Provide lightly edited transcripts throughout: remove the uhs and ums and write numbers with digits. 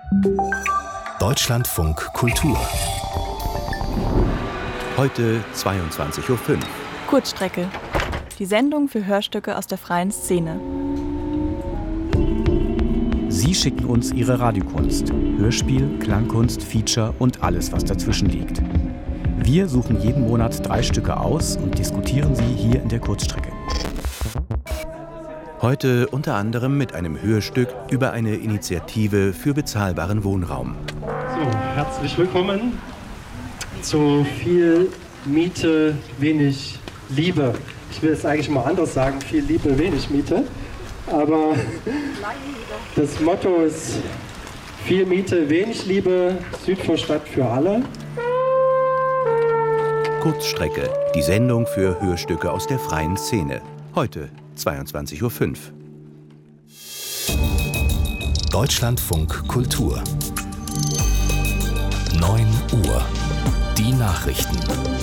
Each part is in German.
Deutschlandfunk Kultur. Heute 22:05 Uhr. Kurzstrecke. Die Sendung für Hörstücke aus der freien Szene. Sie schicken uns Ihre Radiokunst, Hörspiel, Klangkunst, Feature und alles, was dazwischen liegt. Wir suchen jeden Monat 3 Stücke aus und diskutieren sie hier in der Kurzstrecke. Heute unter anderem mit einem Hörstück über eine Initiative für bezahlbaren Wohnraum. So, herzlich willkommen zu viel Miete, wenig Liebe. Ich will es eigentlich mal anders sagen, viel Liebe, wenig Miete. Aber das Motto ist viel Miete, wenig Liebe, Südvorstadt für alle. Kurzstrecke, die Sendung für Hörstücke aus der freien Szene. Heute 22:05 Uhr. Deutschlandfunk Kultur. 9 Uhr. Die Nachrichten.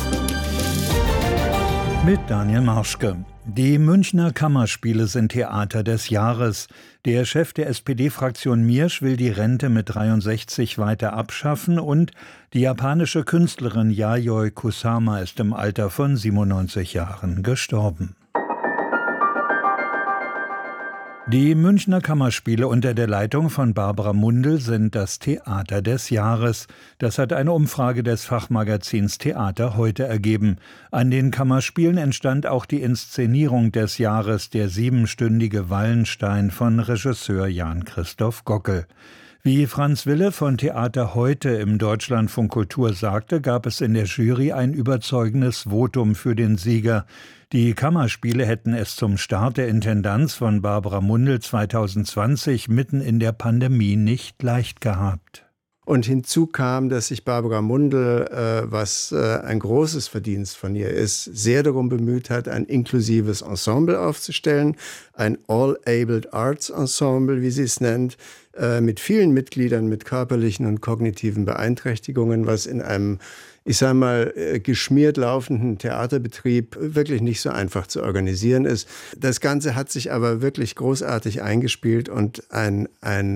Mit Daniel Marschke. Die Münchner Kammerspiele sind Theater des Jahres. Der Chef der SPD-Fraktion Miersch will die Rente mit 63 weiter abschaffen und die japanische Künstlerin Yayoi Kusama ist im Alter von 97 Jahren gestorben. Die Münchner Kammerspiele unter der Leitung von Barbara Mundl sind das Theater des Jahres. Das hat eine Umfrage des Fachmagazins Theater heute ergeben. An den Kammerspielen entstand auch die Inszenierung des Jahres, der 7-stündige Wallenstein von Regisseur Jan-Christoph Gockel. Wie Franz Wille von Theater heute im Deutschlandfunk Kultur sagte, gab es in der Jury ein überzeugendes Votum für den Sieger. Die Kammerspiele hätten es zum Start der Intendanz von Barbara Mundl 2020 mitten in der Pandemie nicht leicht gehabt. Und hinzu kam, dass sich Barbara Mundl, was ein großes Verdienst von ihr ist, sehr darum bemüht hat, ein inklusives Ensemble aufzustellen, ein All-Abled Arts Ensemble, wie sie es nennt, mit vielen Mitgliedern mit körperlichen und kognitiven Beeinträchtigungen, was in einem, ich sage mal, geschmiert laufenden Theaterbetrieb wirklich nicht so einfach zu organisieren ist. Das Ganze hat sich aber wirklich großartig eingespielt und ein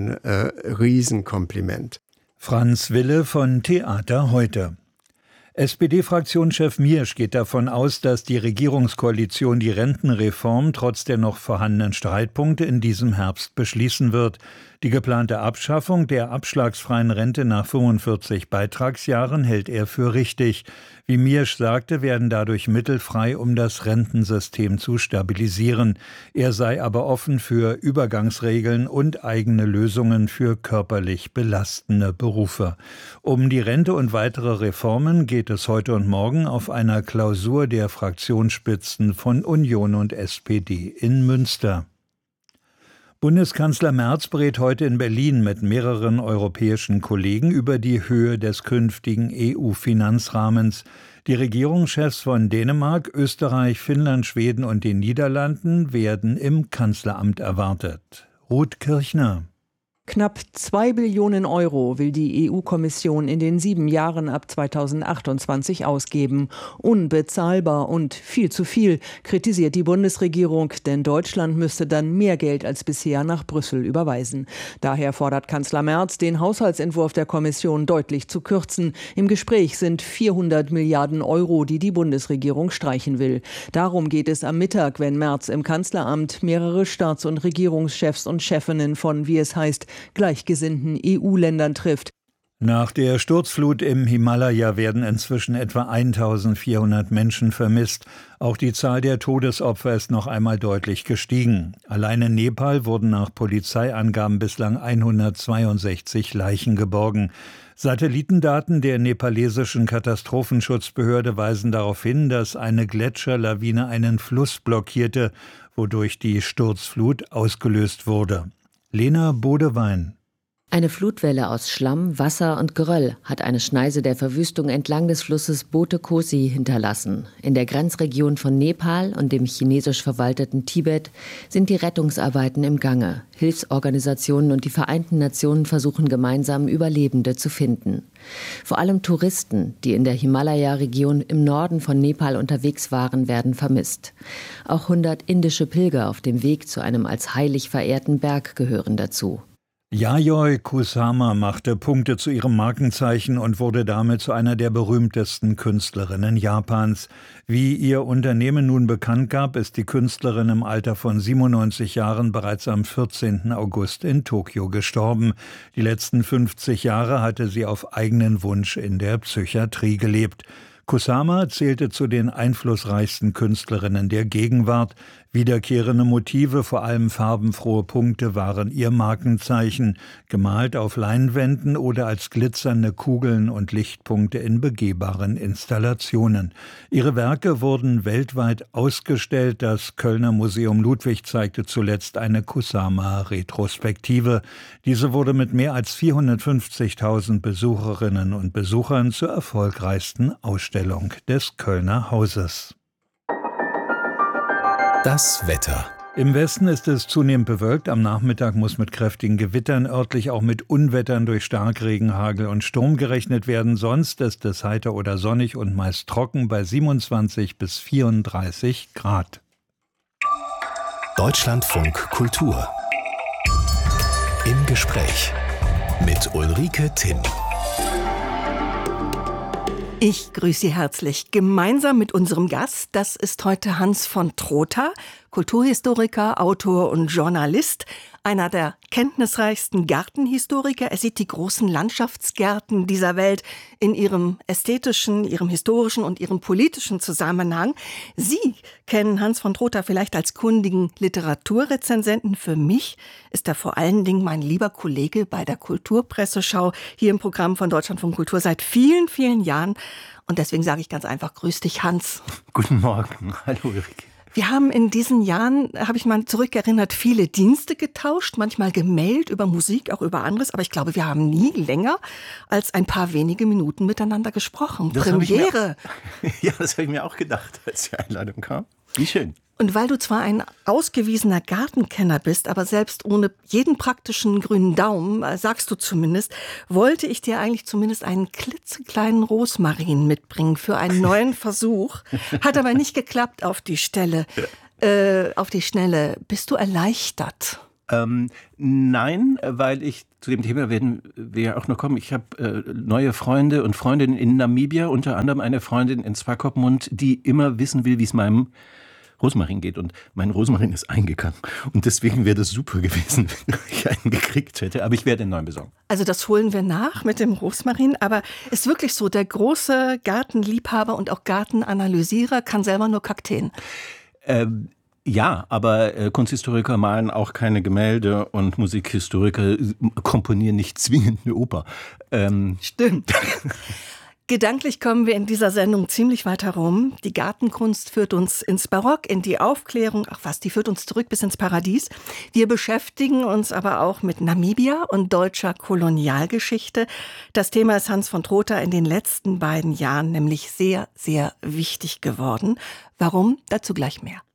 Riesenkompliment. Franz Wille von Theater heute. SPD-Fraktionschef Miersch geht davon aus, dass die Regierungskoalition die Rentenreform trotz der noch vorhandenen Streitpunkte in diesem Herbst beschließen wird. Die geplante Abschaffung der abschlagsfreien Rente nach 45 Beitragsjahren hält er für richtig. Wie Miersch sagte, werden dadurch Mittel frei, um das Rentensystem zu stabilisieren. Er sei aber offen für Übergangsregeln und eigene Lösungen für körperlich belastende Berufe. Um die Rente und weitere Reformen geht es heute und morgen auf einer Klausur der Fraktionsspitzen von Union und SPD in Münster. Bundeskanzler Merz berät heute in Berlin mit mehreren europäischen Kollegen über die Höhe des künftigen EU-Finanzrahmens. Die Regierungschefs von Dänemark, Österreich, Finnland, Schweden und den Niederlanden werden im Kanzleramt erwartet. Ruth Kirchner. Knapp 2 Billionen Euro will die EU-Kommission in den 7 Jahren ab 2028 ausgeben. Unbezahlbar und viel zu viel, kritisiert die Bundesregierung, denn Deutschland müsste dann mehr Geld als bisher nach Brüssel überweisen. Daher fordert Kanzler Merz, den Haushaltsentwurf der Kommission deutlich zu kürzen. Im Gespräch sind 400 Milliarden Euro, die die Bundesregierung streichen will. Darum geht es am Mittag, wenn Merz im Kanzleramt mehrere Staats- und Regierungschefs und Chefinnen von, wie es heißt, gleichgesinnten EU-Ländern trifft. Nach der Sturzflut im Himalaya werden inzwischen etwa 1400 Menschen vermisst. Auch die Zahl der Todesopfer ist noch einmal deutlich gestiegen. Allein in Nepal wurden nach Polizeiangaben bislang 162 Leichen geborgen. Satellitendaten der nepalesischen Katastrophenschutzbehörde weisen darauf hin, dass eine Gletscherlawine einen Fluss blockierte, wodurch die Sturzflut ausgelöst wurde. Lena Bodewein. Eine Flutwelle aus Schlamm, Wasser und Geröll hat eine Schneise der Verwüstung entlang des Flusses Bote Kosi hinterlassen. In der Grenzregion von Nepal und dem chinesisch verwalteten Tibet sind die Rettungsarbeiten im Gange. Hilfsorganisationen und die Vereinten Nationen versuchen gemeinsam, Überlebende zu finden. Vor allem Touristen, die in der Himalaya-Region im Norden von Nepal unterwegs waren, werden vermisst. Auch 100 indische Pilger auf dem Weg zu einem als heilig verehrten Berg gehören dazu. Yayoi Kusama machte Punkte zu ihrem Markenzeichen und wurde damit zu einer der berühmtesten Künstlerinnen Japans. Wie ihr Unternehmen nun bekannt gab, ist die Künstlerin im Alter von 97 Jahren bereits am 14. August in Tokio gestorben. Die letzten 50 Jahre hatte sie auf eigenen Wunsch in der Psychiatrie gelebt. Kusama zählte zu den einflussreichsten Künstlerinnen der Gegenwart. Wiederkehrende Motive, vor allem farbenfrohe Punkte, waren ihr Markenzeichen, gemalt auf Leinwänden oder als glitzernde Kugeln und Lichtpunkte in begehbaren Installationen. Ihre Werke wurden weltweit ausgestellt. Das Kölner Museum Ludwig zeigte zuletzt eine Kusama-Retrospektive. Diese wurde mit mehr als 450.000 Besucherinnen und Besuchern zur erfolgreichsten Ausstellung des Kölner Hauses. Das Wetter. Im Westen ist es zunehmend bewölkt. Am Nachmittag muss mit kräftigen Gewittern, örtlich auch mit Unwettern durch Starkregen, Hagel und Sturm gerechnet werden. Sonst ist es heiter oder sonnig und meist trocken bei 27 bis 34 Grad. Deutschlandfunk Kultur. Im Gespräch mit Ulrike Timm. Ich grüße Sie herzlich. Gemeinsam mit unserem Gast, das ist heute Hans von Trotha, Kulturhistoriker, Autor und Journalist, einer der kenntnisreichsten Gartenhistoriker. Er sieht die großen Landschaftsgärten dieser Welt in ihrem ästhetischen, ihrem historischen und ihrem politischen Zusammenhang. Sie kennen Hans von Trotha vielleicht als kundigen Literaturrezensenten. Für mich ist er vor allen Dingen mein lieber Kollege bei der Kulturpresseschau hier im Programm von Deutschlandfunk Kultur seit vielen, vielen Jahren. Und deswegen sage ich ganz einfach, grüß dich, Hans. Guten Morgen. Hallo, Ulrike. Wir haben in diesen Jahren, habe ich mal zurückerinnert, viele Dienste getauscht, manchmal gemeldet über Musik, auch über anderes. Aber ich glaube, wir haben nie länger als ein paar wenige Minuten miteinander gesprochen. Das Premiere. Das habe ich mir auch gedacht, als die Einladung kam. Wie schön. Und weil du zwar ein ausgewiesener Gartenkenner bist, aber selbst ohne jeden praktischen grünen Daumen, sagst du zumindest, wollte ich dir eigentlich zumindest einen klitzekleinen Rosmarin mitbringen für einen neuen Versuch. Hat aber nicht geklappt auf die Schnelle. Bist du erleichtert? Nein, weil ich zu dem Thema werden wir ja auch noch kommen. Ich habe neue Freunde und Freundinnen in Namibia, unter anderem eine Freundin in Swakopmund, die immer wissen will, wie es meinem Rosmarin geht. Und mein Rosmarin ist eingegangen. Und deswegen wäre das super gewesen, wenn ich einen gekriegt hätte. Aber ich werde den neuen besorgen. Also das holen wir nach mit dem Rosmarin. Aber ist wirklich so, der große Gartenliebhaber und auch Gartenanalysierer kann selber nur Kakteen? Ja, aber Kunsthistoriker malen auch keine Gemälde und Musikhistoriker komponieren nicht zwingend eine Oper. Stimmt. Gedanklich kommen wir in dieser Sendung ziemlich weit herum. Die Gartenkunst führt uns ins Barock, in die Aufklärung, die führt uns zurück bis ins Paradies. Wir beschäftigen uns aber auch mit Namibia und deutscher Kolonialgeschichte. Das Thema ist Hans von Trotha in den letzten beiden Jahren nämlich sehr, sehr wichtig geworden. Warum? Dazu gleich mehr.